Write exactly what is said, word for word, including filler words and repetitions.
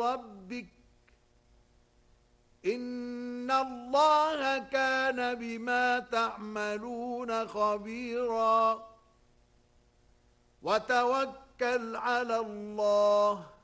ربك إن الله كان بما تعملون خبيرا وتوكل على الله